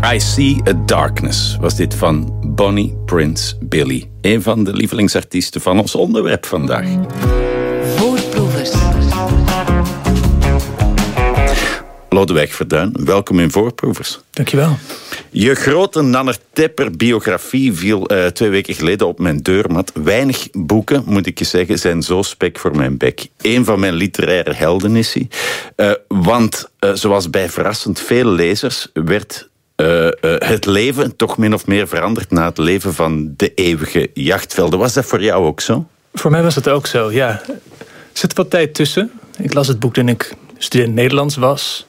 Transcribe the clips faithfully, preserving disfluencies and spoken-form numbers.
I See a Darkness was dit van Bonnie Prince Billy. Een van de lievelingsartiesten van ons onderwerp vandaag. Voorproevers. Lodewijk Verduin, welkom in Voorproevers. Dankjewel. Je grote Nanner Tepper biografie viel uh, twee weken geleden op mijn deurmat. Weinig boeken, moet ik je zeggen, zijn zo spek voor mijn bek. Eén van mijn literaire helden is hij. Uh, want, uh, zoals bij verrassend veel lezers, werd uh, uh, het leven toch min of meer veranderd na het leven van de eeuwige jachtvelden. Was dat voor jou ook zo? Voor mij was het ook zo, ja. Er zit wat tijd tussen. Ik las het boek toen ik student Nederlands was.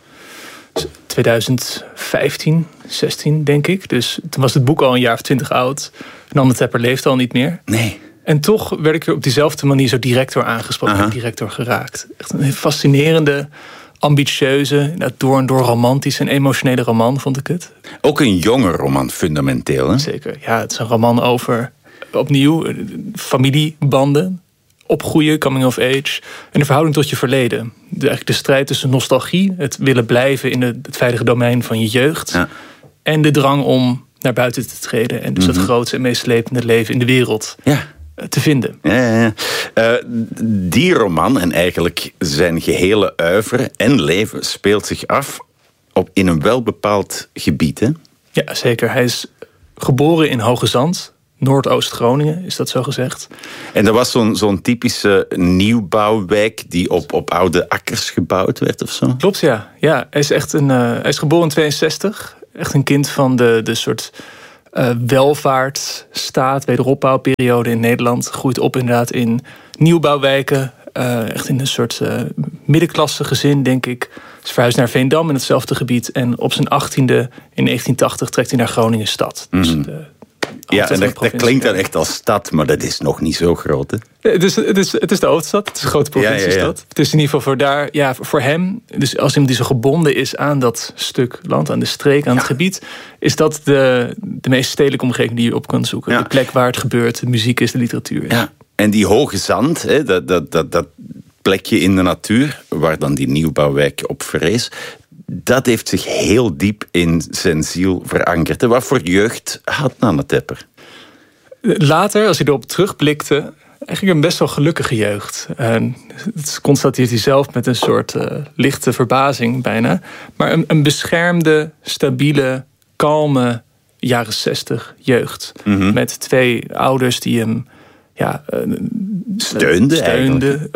twintig vijftien, zestien denk ik. Dus toen was het boek al een jaar of twintig oud. Nanner Tepper leefde al niet meer. Nee. En toch werd ik er op diezelfde manier zo direct door aangesproken. En direct door geraakt. Echt een fascinerende, ambitieuze, door en door romantische en emotionele roman, vond ik het. Ook een jonge roman, fundamenteel, hè? Zeker. Ja, het is een roman over, opnieuw, familiebanden. Opgroeien, coming of age. En de verhouding tot je verleden. De, eigenlijk de strijd tussen nostalgie, het willen blijven in het, het veilige domein van je jeugd. Ja. En de drang om naar buiten te treden. En dus mm-hmm. het grootste en meest slepende leven in de wereld ja. te vinden. Ja, ja, ja. Uh, die roman en eigenlijk zijn gehele oeuvre en leven speelt zich af op, in een welbepaald gebied. Hè? Ja, zeker. Hij is geboren in Hoge Zand. Noordoost-Groningen, is dat zo gezegd. En dat was zo'n, zo'n typische nieuwbouwwijk die op, op oude akkers gebouwd werd of zo? Klopt, ja. ja hij, is echt een, uh, hij is geboren in tweeënzestig. Echt een kind van de, de soort uh, welvaartstaat, wederopbouwperiode in Nederland. Groeit op inderdaad in nieuwbouwwijken. Uh, echt in een soort uh, middenklasse gezin, denk ik. Is verhuisd naar Veendam in hetzelfde gebied. En op zijn achttiende, in negentien tachtig, trekt hij naar Groningen stad. Dus mm. de, Ja, en dat, dat klinkt dan echt als stad, maar dat is nog niet zo groot, hè? Het is, het is, het is de hoofdstad, het is een grote provinciestad. Ja, ja, ja. Het is in ieder geval voor daar, ja, voor hem, dus als iemand die zo gebonden is aan dat stuk land, aan de streek, aan ja. het gebied, is dat de, de meest stedelijke omgeving die je op kan zoeken. Ja. De plek waar het gebeurt, de muziek is, de literatuur is. Ja. En die Hoge Zand, hè, dat, dat, dat, dat plekje in de natuur, waar dan die nieuwbouwwijk op verrees, dat heeft zich heel diep in zijn ziel verankerd. Wat voor jeugd had Nanner Tepper? Later, als hij erop terugblikte, eigenlijk een best wel gelukkige jeugd. En dat constateert hij zelf met een soort uh, lichte verbazing bijna. Maar een, een beschermde, stabiele, kalme jaren zestig jeugd. Mm-hmm. Met twee ouders die hem ja, uh, steunde, steunde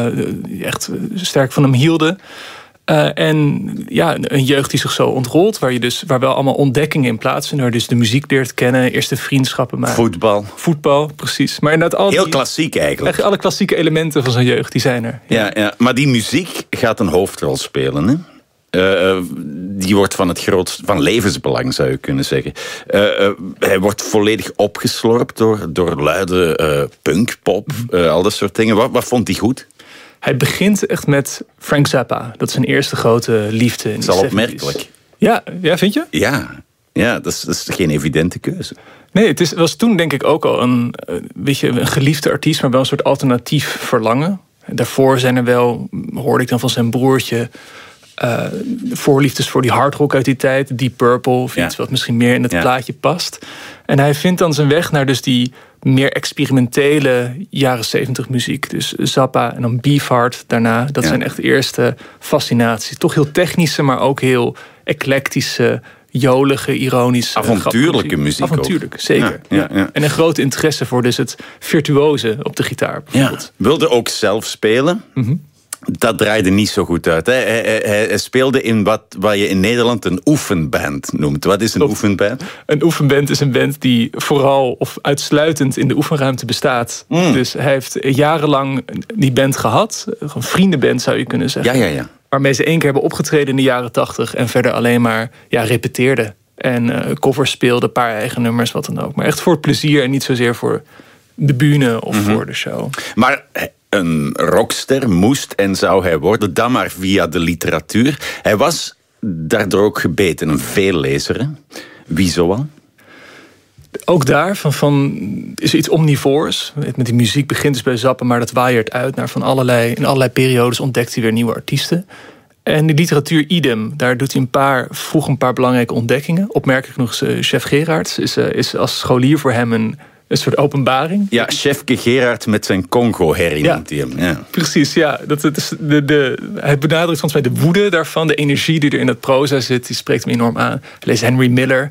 uh, echt sterk van hem hielden. Uh, en ja, een jeugd die zich zo ontrolt, waar je dus waar wel allemaal ontdekkingen in plaatsvinden, waar dus de muziek leert kennen, eerste vriendschappen maken. Voetbal. Voetbal, precies. Maar inderdaad al heel die, klassiek eigenlijk. Alle klassieke elementen van zijn jeugd, die zijn er. Ja, ja, ja. Maar die muziek gaat een hoofdrol spelen, hè? Uh, die wordt van het grootste, van levensbelang, zou je kunnen zeggen. Uh, uh, hij wordt volledig opgeslorpt door, door luide uh, punk, pop, uh, al dat soort dingen. Wat, wat vond hij goed? Hij begint echt met Frank Zappa. Dat is zijn eerste grote liefde in de dat is al opmerkelijk. Ja, ja, vind je? Ja, ja dat, is, dat is geen evidente keuze. Nee, het is, was toen denk ik ook al een, weet je, een geliefde artiest, maar wel een soort alternatief verlangen. Daarvoor zijn er wel, hoorde ik dan van zijn broertje, Uh, voorliefdes voor die hardrock uit die tijd, Deep Purple, of iets ja. wat misschien meer in het ja. plaatje past. En hij vindt dan zijn weg naar dus die meer experimentele jaren zeventig muziek. Dus Zappa en dan Beefheart daarna. Dat ja. zijn echt de eerste fascinaties. Toch heel technische, maar ook heel eclectische, jolige, ironische, avontuurlijke muziek. Avontuurlijk, ook. zeker. Ja, ja, ja. En een grote interesse voor dus het virtuoze op de gitaar. Ja. Wilde ook zelf spelen. Mm-hmm. Dat draaide niet zo goed uit. Hè. Hij, hij, hij speelde in wat, wat je in Nederland een oefenband noemt. Wat is een Klopt. oefenband? Een oefenband is een band die vooral of uitsluitend in de oefenruimte bestaat. Mm. Dus hij heeft jarenlang die band gehad. Een vriendenband zou je kunnen zeggen. Ja, ja, ja. Waarmee ze één keer hebben opgetreden in de jaren tachtig. En verder alleen maar ja, repeteerden. En uh, covers speelden, een paar eigen nummers, wat dan ook. Maar echt voor het plezier en niet zozeer voor de bühne of mm-hmm. voor de show. Maar een rockster moest en zou hij worden, dan maar via de literatuur. Hij was daardoor ook gebeten, een veellezer. Hè? Wie zoal? Ook daar van, van, is er iets omnivores. Met die muziek begint dus bij Zappa, maar dat waaiert uit naar van allerlei, in allerlei periodes ontdekt hij weer nieuwe artiesten. En de literatuur idem, daar doet hij een paar, vroeg een paar belangrijke ontdekkingen. Opmerkelijk genoeg, uh, chef Gerards is, uh, is als scholier voor hem een, een soort openbaring. Ja, chefke Gerard met zijn Congo-herrie ja, noemt hij hem. Ja. Precies, ja. Dat, dat is de, de, hij benadrukt volgens mij de woede daarvan, de energie die er in dat proza zit. Die spreekt hem enorm aan. Lees Henry Miller.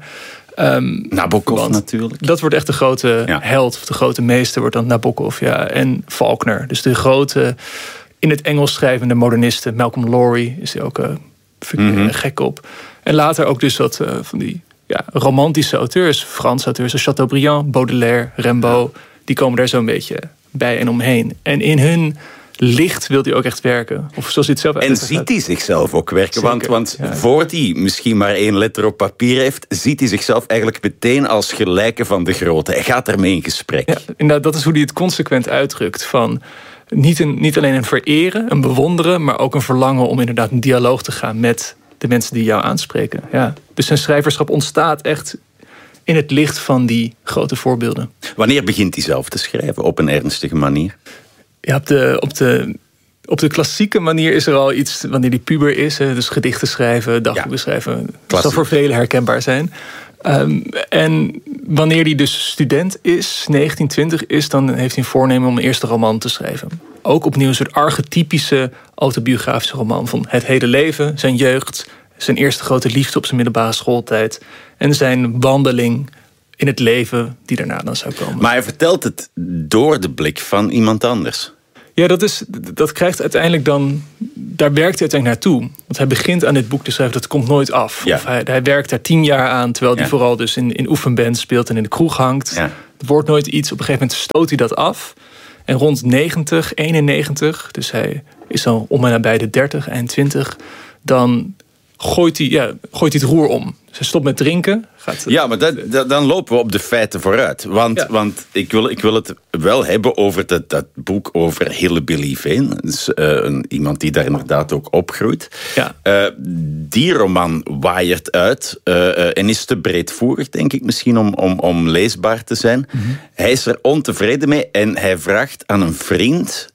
Um, Nabokov natuurlijk. Dat wordt echt de grote ja. held, of de grote meester wordt dan Nabokov. Ja. En Faulkner, dus de grote in het Engels schrijvende modernisten. Malcolm Lowry is hij ook uh, mm-hmm. gek op. En later ook dus wat uh, van die ja, romantische auteurs, Franse auteurs zoals Chateaubriand, Baudelaire, Rimbaud, ja. die komen daar zo'n beetje bij en omheen. En in hun licht wil hij ook echt werken. Of zoals hij het zelf en ziet hij zichzelf ook werken. Zeker, want want ja. voordat hij misschien maar één letter op papier heeft, ziet hij zichzelf eigenlijk meteen als gelijke van de grote. Hij gaat ermee in gesprek. Ja, inderdaad, dat is hoe hij het consequent uitdrukt. Van niet, een, niet alleen een vereren, een bewonderen, maar ook een verlangen om inderdaad een dialoog te gaan met de mensen die jou aanspreken. Ja. Dus zijn schrijverschap ontstaat echt in het licht van die grote voorbeelden. Wanneer begint hij zelf te schrijven op een ernstige manier? Ja, op de, op de, op de klassieke manier is er al iets wanneer die puber is. Hè, dus gedichten schrijven, dagboeken ja. schrijven. Dat zal voor velen herkenbaar zijn. Um, en wanneer hij dus student is, negentien, twintig is, dan heeft hij een voornemen om een eerste roman te schrijven. Ook opnieuw een soort archetypische autobiografische roman van het hele leven, zijn jeugd, zijn eerste grote liefde op zijn middelbare schooltijd en zijn wandeling in het leven die daarna dan zou komen. Maar hij vertelt het door de blik van iemand anders. Ja, dat, is, dat krijgt uiteindelijk dan, daar werkt hij uiteindelijk naartoe. Want hij begint aan dit boek te schrijven, dat komt nooit af. Ja. Of hij, hij werkt daar tien jaar aan, terwijl hij ja. vooral dus in, in oefenbands speelt en in de kroeg hangt. Ja. Het wordt nooit iets, op een gegeven moment stoot hij dat af. En rond negentig, eenennegentig, dus hij is dan om en nabij de dertig, eind twintig, dan gooit hij, ja, gooit hij het roer om. Dus hij stopt met drinken. Gaat, ja, maar dat, dat, dan lopen we op de feiten vooruit. Want, ja. want ik, wil, ik wil het wel hebben over dat, dat boek over Hillbilly Vane. Dus, uh, een, iemand die daar inderdaad ook opgroeit. Ja. Uh, die roman waaiert uit uh, uh, en is te breedvoerig, denk ik, misschien om, om, om leesbaar te zijn. Mm-hmm. Hij is er ontevreden mee en hij vraagt aan een vriend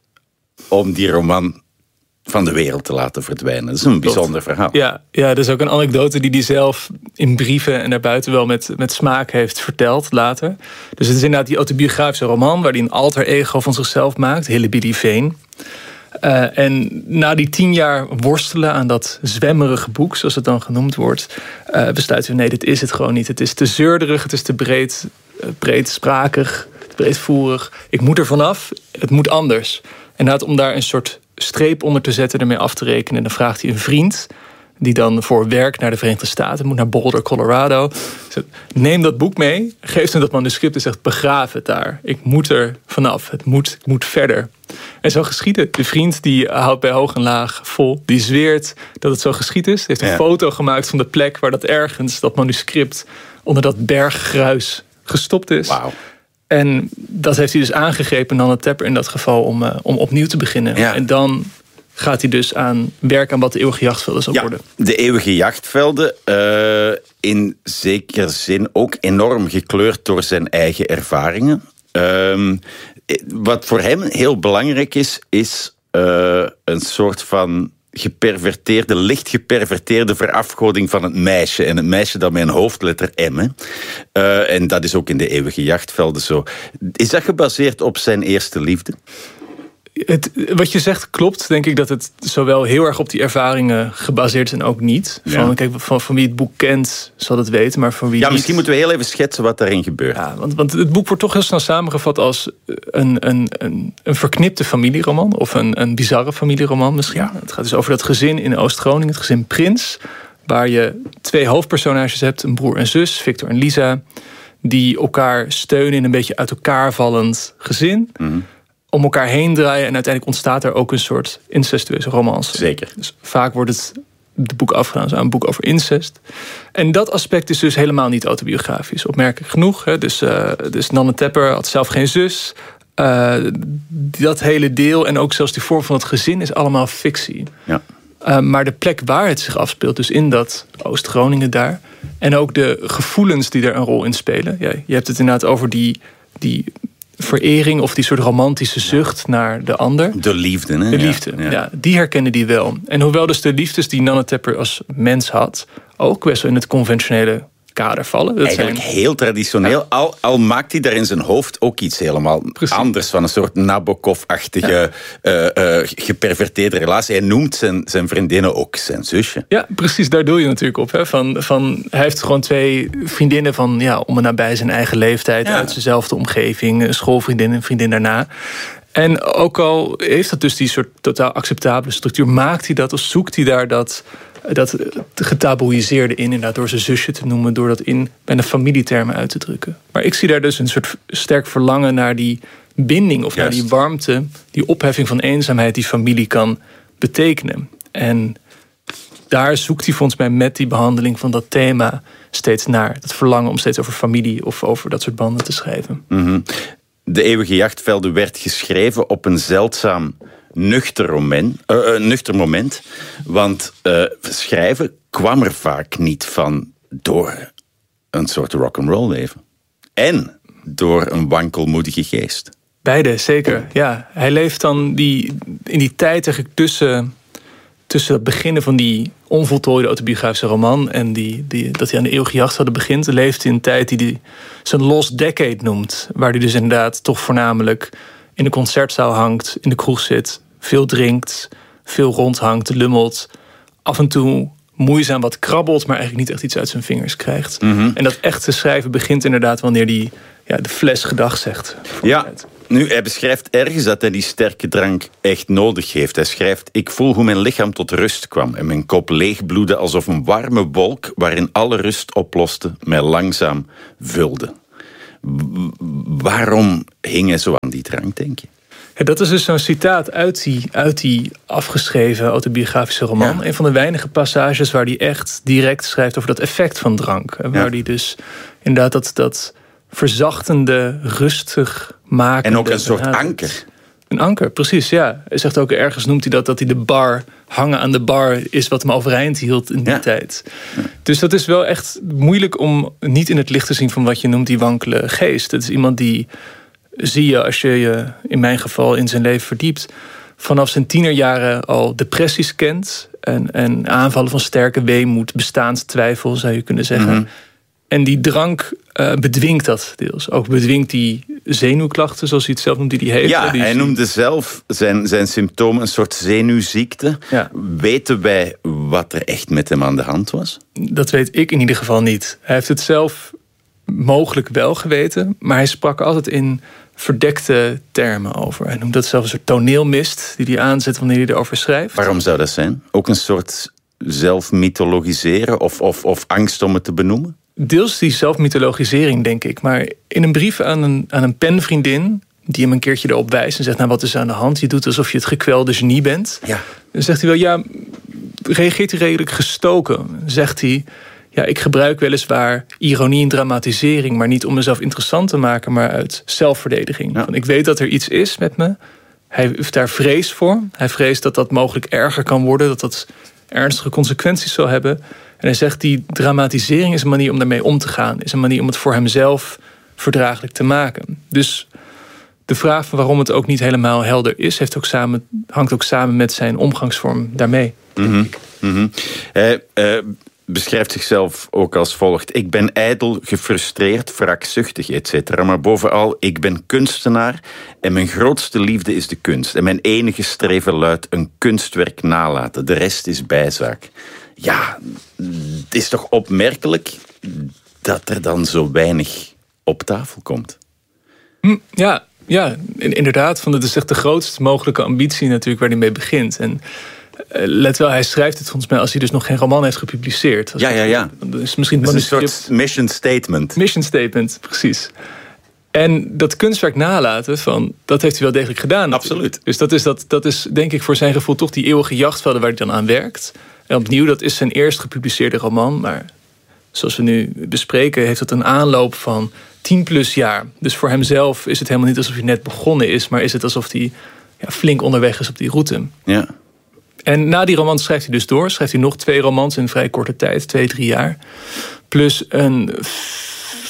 om die roman van de wereld te laten verdwijnen. Dat is een bijzonder verhaal. Ja, ja, dat is ook een anekdote die hij zelf in brieven en daarbuiten wel met, met smaak heeft verteld later. Dus het is inderdaad die autobiografische roman waar hij een alter ego van zichzelf maakt, Hillbilly Vane. Uh, en na die tien jaar worstelen aan dat zwemmerige boek, zoals het dan genoemd wordt, uh, besluiten we, nee, dit is het gewoon niet. Het is te zeurderig, het is te breed, uh, breedsprakig, te breedvoerig. Ik moet er vanaf, het moet anders. En inderdaad, om daar een soort streep onder te zetten, ermee af te rekenen. En dan vraagt hij een vriend, die dan voor werk naar de Verenigde Staten moet, naar Boulder, Colorado. Zegt, neem dat boek mee, geef hem dat manuscript en zegt, begraaf het daar. Ik moet er vanaf, het moet, ik moet verder. En zo geschiet het. De vriend die houdt bij hoog en laag vol, die zweert dat het zo geschied is. Hij heeft een ja. foto gemaakt van de plek waar dat ergens, dat manuscript, onder dat berggruis gestopt is. Wauw. En dat heeft hij dus aangegrepen, Nanne Tepper in dat geval, om, uh, om opnieuw te beginnen. Ja. En dan gaat hij dus aan werk aan wat de eeuwige jachtvelden zal ja, worden. De eeuwige jachtvelden, uh, in zekere zin ook enorm gekleurd door zijn eigen ervaringen. Uh, wat voor hem heel belangrijk is, is uh, een soort van geperverteerde, licht geperverteerde verafgoding van het meisje. En het meisje dat met een hoofdletter M. Hè. Uh, en dat is ook in de eeuwige jachtvelden zo. Is dat gebaseerd op zijn eerste liefde? Het, wat je zegt klopt, denk ik dat het zowel heel erg op die ervaringen gebaseerd is en ook niet. Van, ja. kijk, van, van wie het boek kent, zal het weten, maar van wie Ja, niet. Misschien moeten we heel even schetsen wat daarin gebeurt. Ja, want, want het boek wordt toch heel snel samengevat als een, een, een, een verknipte familieroman, of een, een bizarre familieroman misschien. Ja. Het gaat dus over dat gezin in Oost-Groningen, het gezin Prins, waar je twee hoofdpersonages hebt, een broer en zus, Victor en Lisa, die elkaar steunen in een beetje uit elkaar vallend gezin. Mm-hmm. Om elkaar heen draaien en uiteindelijk ontstaat er ook een soort incestueuze romance. Zeker. Dus vaak wordt het de boek afgedaan als een boek over incest. En dat aspect is dus helemaal niet autobiografisch. Opmerkelijk genoeg. Hè? Dus, uh, dus Nanne Tepper had zelf geen zus. Uh, dat hele deel en ook zelfs die vorm van het gezin is allemaal fictie. Ja. Uh, maar de plek waar het zich afspeelt, dus in dat Oost-Groningen daar, en ook de gevoelens die er een rol in spelen. Ja, je hebt het inderdaad over die, die verering of die soort romantische zucht naar de ander. De liefde, hè? De liefde, ja. ja. Die herkennen die wel. En hoewel dus de liefdes die Nanne Tepper als mens had ook best wel in het conventionele kader vallen. Dat Eigenlijk zijn... heel traditioneel. Ja. Al, al maakt hij daar in zijn hoofd ook iets helemaal Precies. anders. Van een soort Nabokov-achtige, ja. uh, uh, geperverteerde relatie. Hij noemt zijn, zijn vriendinnen ook zijn zusje. Ja, precies. Daar doe je natuurlijk op. Hè? Van, van, hij heeft gewoon twee vriendinnen van ja, om en nabij zijn eigen leeftijd. Ja. Uit dezelfde omgeving. Een schoolvriendin en vriendin daarna. En ook al heeft dat dus die soort totaal acceptabele structuur, maakt hij dat of zoekt hij daar dat, dat getaboeiseerde in, inderdaad, door zijn zusje te noemen, door dat in bijna familietermen uit te drukken. Maar ik zie daar dus een soort sterk verlangen naar die binding of Juist. naar die warmte, die opheffing van eenzaamheid die familie kan betekenen. En daar zoekt hij volgens mij met die behandeling van dat thema steeds naar. Dat verlangen om steeds over familie of over dat soort banden te schrijven. Mm-hmm. De Eeuwige Jachtvelden werd geschreven op een zeldzaam nuchter moment. Uh, uh, nuchter moment want uh, schrijven kwam er vaak niet van door een soort rock'n'roll leven. En door een wankelmoedige geest. Beide, zeker. Ja, hij leeft dan die, in die tijd eigenlijk tussen, tussen het beginnen van die onvoltooide autobiografische roman en die, die, dat hij aan de Eeuwige Jachtvelden begint, leeft in een tijd die hij zijn lost decade noemt. Waar hij dus inderdaad toch voornamelijk in de concertzaal hangt, in de kroeg zit, veel drinkt, veel rondhangt, lummelt, af en toe moeizaam wat krabbelt, maar eigenlijk niet echt iets uit zijn vingers krijgt. Mm-hmm. En dat echte schrijven begint inderdaad wanneer hij ja, de fles gedag zegt. Ja, nu, hij beschrijft ergens dat hij die sterke drank echt nodig heeft. Hij schrijft: ik voel hoe mijn lichaam tot rust kwam en mijn kop leegbloedde alsof een warme wolk waarin alle rust oploste mij langzaam vulde. W- waarom hing hij zo aan die drank, denk je? Ja, dat is dus zo'n citaat uit die, uit die afgeschreven autobiografische roman. Ja. Een van de weinige passages waar hij echt direct schrijft over dat effect van drank. Waar hij ja. dus inderdaad dat, dat verzachtende, rustig maken. En ook een soort anker. Een anker, precies, ja. Hij zegt ook ergens, noemt hij dat, dat hij de bar, hangen aan de bar, is wat hem overeind hield in die ja. tijd. Ja. Dus dat is wel echt moeilijk om niet in het licht te zien van wat je noemt die wankele geest. Het is iemand die, zie je als je je in mijn geval in zijn leven verdiept, vanaf zijn tienerjaren al depressies kent en, en aanvallen van sterke weemoed, bestaanstwijfel zou je kunnen zeggen. Mm-hmm. En die drank uh, bedwingt dat deels. Ook bedwingt die zenuwklachten, zoals hij het zelf noemt, die hij heeft. Ja, die hij noemde zelf zijn, zijn symptomen een soort zenuwziekte. Ja. Weten wij wat er echt met hem aan de hand was? Dat weet ik in ieder geval niet. Hij heeft het zelf mogelijk wel geweten, maar hij sprak altijd in verdekte termen over. Hij noemt dat zelfs een soort toneelmist die hij aanzet wanneer hij erover schrijft. Waarom zou dat zijn? Ook een soort zelfmythologiseren of, of, of angst om het te benoemen? Deels die zelfmythologisering, denk ik. Maar in een brief aan een, aan een penvriendin die hem een keertje erop wijst en zegt, nou, wat is er aan de hand? Je doet alsof je het gekwelde genie bent. Ja. Dan zegt hij wel, ja, reageert hij redelijk gestoken. Dan zegt hij, ja, ik gebruik weliswaar ironie en dramatisering, maar niet om mezelf interessant te maken, maar uit zelfverdediging. Ja. Van, ik weet dat er iets is met me. Hij heeft daar vrees voor. Hij vreest dat dat mogelijk erger kan worden, dat dat ernstige consequenties zal hebben. En hij zegt, die dramatisering is een manier om daarmee om te gaan. Is een manier om het voor hemzelf verdraaglijk te maken. Dus de vraag van waarom het ook niet helemaal helder is, heeft ook samen, hangt ook samen met zijn omgangsvorm daarmee. Mm-hmm. Mm-hmm. Hij uh, beschrijft zichzelf ook als volgt: ik ben ijdel, gefrustreerd, wraakzuchtig, et cetera. Maar bovenal, ik ben kunstenaar en mijn grootste liefde is de kunst. En mijn enige streven luidt een kunstwerk nalaten. De rest is bijzaak. Ja, het is toch opmerkelijk dat er dan zo weinig op tafel komt. Ja, ja, inderdaad. Van, dat is echt de grootst mogelijke ambitie natuurlijk waar hij mee begint. En uh, let wel, hij schrijft het volgens mij als hij dus nog geen roman heeft gepubliceerd. Ja, ja, ja. Dat is misschien het is een soort mission statement. Mission statement, precies. En dat kunstwerk nalaten, van, dat heeft hij wel degelijk gedaan. Absoluut. Natuurlijk. Dus dat is, dat, dat is denk ik voor zijn gevoel toch die eeuwige jachtvelden waar hij dan aan werkt. En opnieuw, dat is zijn eerst gepubliceerde roman. Maar zoals we nu bespreken, heeft het een aanloop van tien plus jaar. Dus voor hemzelf is het helemaal niet alsof hij net begonnen is, maar is het alsof hij ja, flink onderweg is op die route. Ja. En na die roman schrijft hij dus door. Schrijft hij nog twee romans in vrij korte tijd, twee, drie jaar. Plus een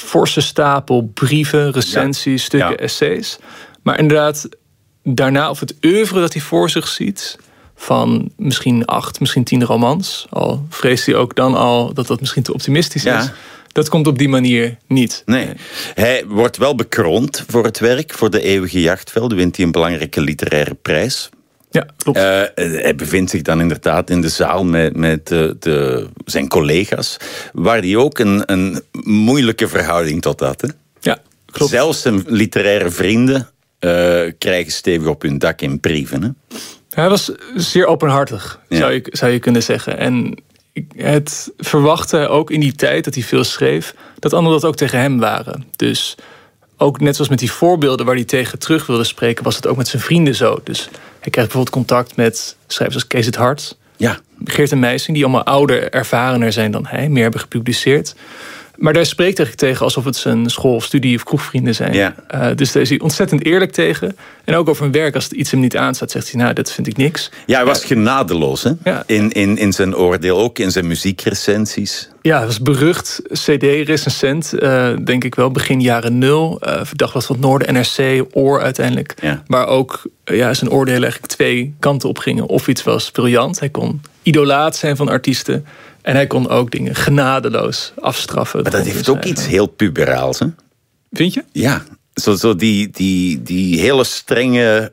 forse stapel brieven, recensies, ja. stukken, ja. essays. Maar inderdaad, daarna of het oeuvre dat hij voor zich ziet, van misschien acht, misschien tien romans, al vreest hij ook dan al dat dat misschien te optimistisch ja. is. Dat komt op die manier niet. Nee. Hij wordt wel bekroond voor het werk, voor de Eeuwige Jachtvelden, wint hij een belangrijke literaire prijs. Ja, klopt. Uh, hij bevindt zich dan inderdaad in de zaal met, met de, de, zijn collega's, waar hij ook een, een moeilijke verhouding tot had. Hè? Ja, klopt. Zelfs zijn literaire vrienden uh, krijgen stevig op hun dak in brieven. Hè? Hij was zeer openhartig, ja. zou, je, zou je kunnen zeggen. En het verwachtte ook in die tijd dat hij veel schreef, dat anderen dat ook tegen hem waren. Dus ook net zoals met die voorbeelden waar hij tegen terug wilde spreken, was het ook met zijn vrienden zo. Dus hij krijgt bijvoorbeeld contact met schrijvers als Kees het Hart, ja. Geert en Meijsing, die allemaal ouder, ervarener zijn dan hij, meer hebben gepubliceerd. Maar daar spreekt hij tegen alsof het zijn school- of studie- of kroegvrienden zijn. Ja. Uh, dus daar is hij ontzettend eerlijk tegen. En ook over een werk, als het iets hem niet aanstaat, zegt hij, nou, dat vind ik niks. Ja, hij was genadeloos hè? Ja. In, in, in zijn oordeel, ook in zijn muziekrecensies. Ja, hij was berucht C D-recensent, uh, denk ik wel, begin jaren nul. Uh, Dagblad van het Noorden, N R C, Oor uiteindelijk. Ja. Waar ook uh, ja, zijn oordelen eigenlijk twee kanten op gingen. Of iets was briljant, hij kon idolaat zijn van artiesten. En hij kon ook dingen genadeloos afstraffen. Maar dat heeft ook iets heel puberaals, hè? Vind je? Ja, zo, zo die, die, die hele strenge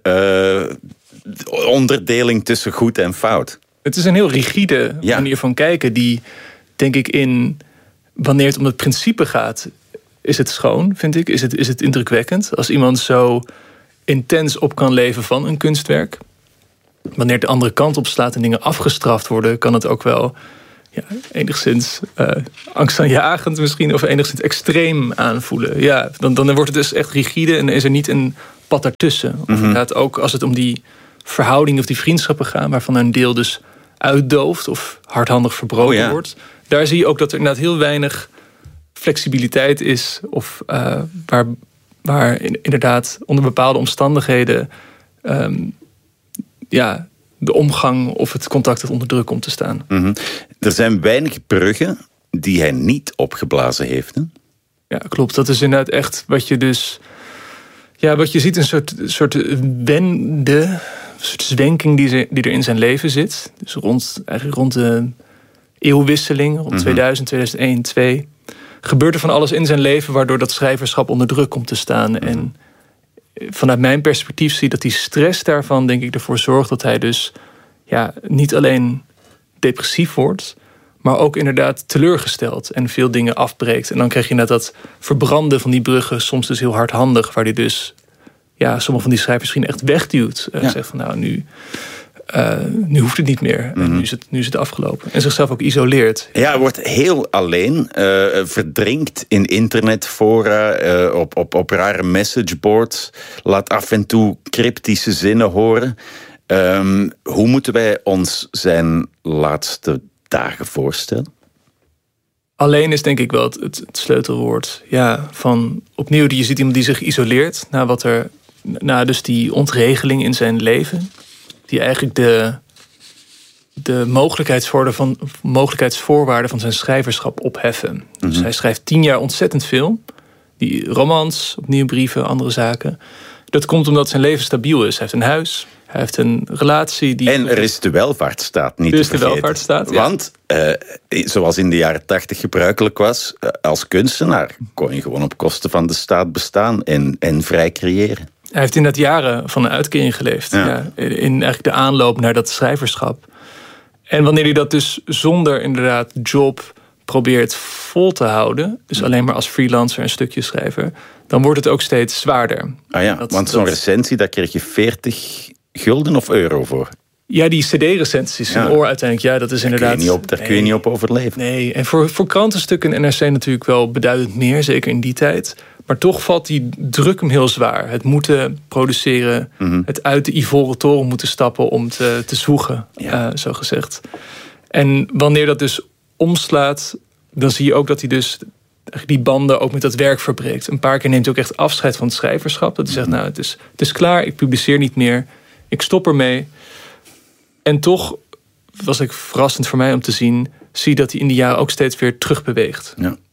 uh, onderdeling tussen goed en fout. Het is een heel rigide ja. manier van kijken die, denk ik, in wanneer het om het principe gaat, is het schoon, vind ik. Is het, is het indrukwekkend. Als iemand zo intens op kan leven van een kunstwerk. Wanneer het de andere kant op slaat en dingen afgestraft worden, kan het ook wel ja, enigszins uh, angstaanjagend misschien, of enigszins extreem aanvoelen. Ja, dan, dan wordt het dus echt rigide en is er niet een pad ertussen. Of mm-hmm. inderdaad ook als het om die verhoudingen of die vriendschappen gaan, waarvan een deel dus uitdooft of hardhandig verbroken oh, ja. wordt. Daar zie je ook dat er inderdaad heel weinig flexibiliteit is, of uh, waar, waar inderdaad onder bepaalde omstandigheden um, ja, de omgang of het contact het onder druk komt te staan. Mm-hmm. Er zijn weinig bruggen die hij niet opgeblazen heeft. Hè? Ja, klopt. Dat is inderdaad echt wat je dus, ja, wat je ziet, een soort, soort wende, een soort zwenking die, ze, die er in zijn leven zit. Dus rond, eigenlijk rond de eeuwwisseling, rond mm-hmm. tweeduizend, tweeduizend één, twee gebeurt er van alles in zijn leven waardoor dat schrijverschap onder druk komt te staan. Mm-hmm. En vanuit mijn perspectief zie je dat die stress daarvan, denk ik, ervoor zorgt dat hij dus ja, niet alleen depressief wordt, maar ook inderdaad teleurgesteld en veel dingen afbreekt. En dan krijg je inderdaad dat verbranden van die bruggen, soms dus heel hardhandig, waar hij dus ja, sommige van die schrijvers misschien echt wegduwt. Uh, ja. Zegt van nou, nu, uh, nu hoeft het niet meer. Mm-hmm. En nu is, het, nu is het afgelopen. En zichzelf ook isoleert. Ja, hij wordt heel alleen, uh, verdrinkt in internetfora, uh, op, op, op rare messageboards, laat af en toe cryptische zinnen horen. Um, hoe moeten wij ons zijn laatste dagen voorstellen? Alleen is denk ik wel het, het, het sleutelwoord. Ja, van opnieuw, je ziet iemand die zich isoleert na wat er, na dus die ontregeling in zijn leven, die eigenlijk de, de mogelijkheidsvoorwaarden van, mogelijkheidsvoorwaarden van zijn schrijverschap opheffen. Mm-hmm. Dus hij schrijft tien jaar ontzettend veel. Die romans, opnieuw brieven, andere zaken. Dat komt omdat zijn leven stabiel is. Hij heeft een huis, hij heeft een relatie. Die en er is de welvaartsstaat niet er is te vergeten. De welvaartsstaat, ja. Want, uh, zoals in de jaren tachtig gebruikelijk was, uh, als kunstenaar kon je gewoon op kosten van de staat bestaan en, en vrij creëren. Hij heeft inderdaad jaren van een uitkering geleefd. Ja. Ja, in eigenlijk de aanloop naar dat schrijverschap. En wanneer hij dat dus zonder inderdaad job probeert vol te houden, dus alleen maar als freelancer en stukjeschrijver, dan wordt het ook steeds zwaarder. Ah ja, dat, want zo'n dat, recensie, daar kreeg je veertig gulden of euro voor. Ja, die cd-recensies van ja. Oor uiteindelijk, ja, dat is daar inderdaad... Kun je niet op, daar nee, kun je niet op overleven. Nee, en voor, voor krantenstukken en N R C natuurlijk wel beduidend meer, zeker in die tijd. Maar toch valt die druk hem heel zwaar. Het moeten produceren, mm-hmm. het uit de ivoren toren moeten stappen om te, te zwoegen, ja. uh, zo gezegd. En wanneer dat dus omslaat, dan zie je ook dat hij dus die banden ook met dat werk verbreekt. Een paar keer neemt hij ook echt afscheid van het schrijverschap. Dat hij zegt, nou, het is, het is klaar, ik publiceer niet meer. Ik stop ermee. En toch was ik verrassend voor mij om te zien, zie dat hij in die jaren ook steeds weer terugbeweegt. Ja.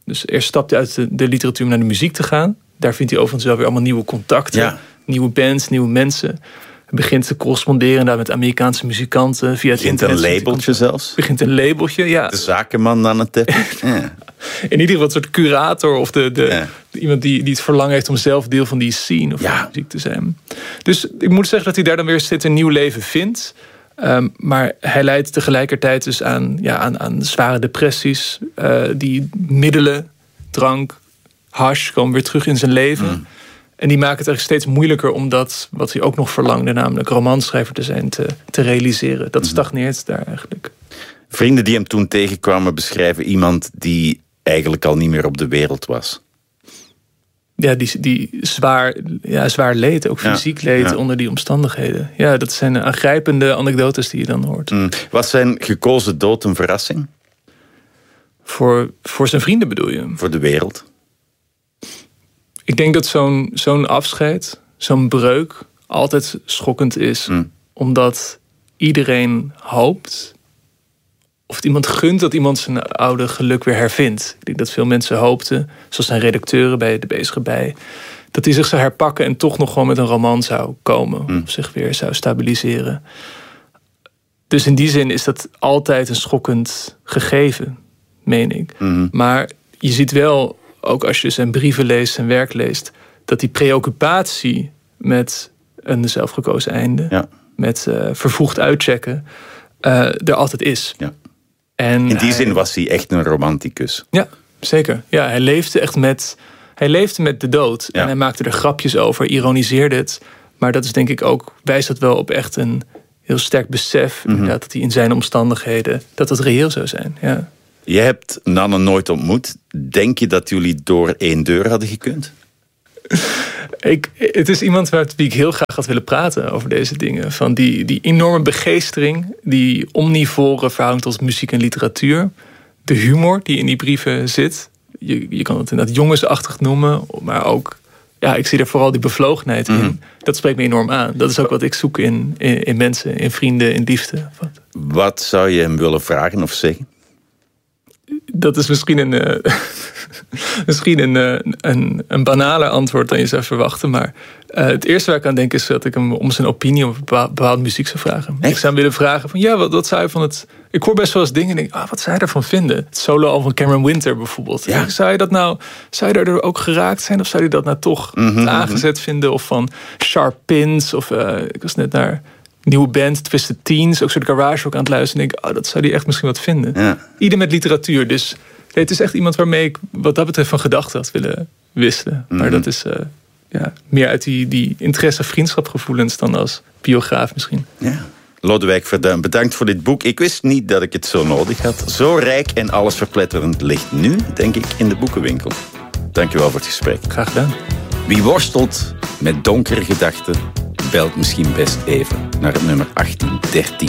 Dus eerst stapt hij uit de, de literatuur om naar de muziek te gaan. Daar vindt hij overigens wel weer allemaal nieuwe contacten. Ja. Nieuwe bands, nieuwe mensen. Hij begint te corresponderen daar met Amerikaanse muzikanten. Via het Begint internet. een labeltje zelfs. Begint een labeltje, ja. De zakenman aan het teppen. Ja. In ieder geval een soort curator of de, de, Ja. de iemand die, die het verlangen heeft om zelf deel van die scene of Ja. van de muziek te zijn. Dus ik moet zeggen dat hij daar dan weer steeds een nieuw leven vindt. Um, maar hij leidt tegelijkertijd dus aan, ja, aan, aan zware depressies. Uh, die middelen, drank, hash komen weer terug in zijn leven. Mm. En die maken het eigenlijk steeds moeilijker om dat wat hij ook nog verlangde, namelijk romanschrijver te zijn, te, te realiseren. Dat stagneert daar eigenlijk. Vrienden die hem toen tegenkwamen beschrijven iemand die eigenlijk al niet meer op de wereld was. Ja, die, die zwaar, ja, zwaar leed, ook fysiek ja, leed ja. onder die omstandigheden. Ja, dat zijn aangrijpende anekdotes die je dan hoort. Mm. Was zijn gekozen dood een verrassing? Voor, voor zijn vrienden bedoel je? Voor de wereld? Ik denk dat zo'n, zo'n afscheid, zo'n breuk altijd schokkend is. Mm. Omdat iedereen hoopt, of het iemand gunt dat iemand zijn oude geluk weer hervindt. Ik denk dat veel mensen hoopten, zoals zijn redacteuren bij De Bezige Bij, dat hij zich zou herpakken en toch nog gewoon met een roman zou komen. Mm. Of zich weer zou stabiliseren. Dus in die zin is dat altijd een schokkend gegeven, meen ik. Mm. Maar je ziet wel, ook als je zijn brieven leest, zijn werk leest, dat die preoccupatie met een zelfgekozen einde, ja. met uh, vervroegd uitchecken, uh, er altijd is. Ja. En in die hij, zin was hij echt een romanticus. Ja, zeker. Ja, hij leefde echt met, hij leefde met de dood. Ja. En hij maakte er grapjes over, ironiseerde het. Maar dat is denk ik ook, wijst dat wel op echt een heel sterk besef, mm-hmm. inderdaad, dat hij in zijn omstandigheden, dat het reëel zou zijn. Ja. Je hebt Nanne nooit ontmoet. Denk je dat jullie door één deur hadden gekund? Ik, het is iemand met wie ik heel graag had willen praten over deze dingen. Van die, die enorme begeestering, die omnivore verhouding tot muziek en literatuur. De humor die in die brieven zit. Je, je kan het inderdaad jongensachtig noemen, maar ook, ja, ik zie er vooral die bevlogenheid mm-hmm. in. Dat spreekt me enorm aan. Dat is ook wat ik zoek in, in, in mensen, in vrienden, in liefde. Wat, wat zou je hem willen vragen of zeggen? Dat is misschien een, uh, misschien een, uh, een, een banaler antwoord dan je zou verwachten. Maar uh, het eerste waar ik aan denk is dat ik hem om zijn opinie op bepaalde muziek zou vragen. Echt? Ik zou hem willen vragen van ja, wat, wat zou je van het... Ik hoor best wel eens dingen en denk, ah, wat zou je ervan vinden? Het solo-album van Cameron Winter bijvoorbeeld. Ja. Zou je dat nou, zou je er ook geraakt zijn? Of zou je dat nou toch mm-hmm, aangezet mm-hmm. vinden? Of van Sharp Pins? Of uh, ik was net naar... nieuwe band, Twisted Teens, ook soort garage ook aan het luisteren. En denk, oh, dat zou die echt misschien wat vinden. Ja. Ieder met literatuur. Dus nee, het is echt iemand waarmee ik wat dat betreft van gedachten had willen wisselen. Mm-hmm. Maar dat is uh, ja, meer uit die, die interesse-vriendschapgevoelens dan als biograaf misschien. Ja. Lodewijk Verduin, bedankt voor dit boek. Ik wist niet dat ik het zo nodig had. Zo rijk en allesverpletterend ligt nu, denk ik, in de boekenwinkel. Dankjewel voor het gesprek. Graag gedaan. Wie worstelt met donkere gedachten, belt misschien best even naar het nummer achttien dertien.